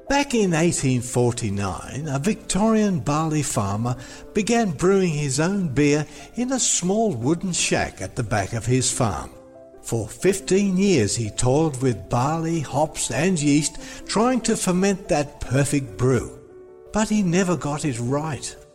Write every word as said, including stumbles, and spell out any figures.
Back in eighteen forty-nine, a Victorian barley farmer began brewing his own beer in a small wooden shack at the back of his farm. For fifteen years he toiled with barley, hops and yeast, trying to ferment that perfect brew. But he never got it right.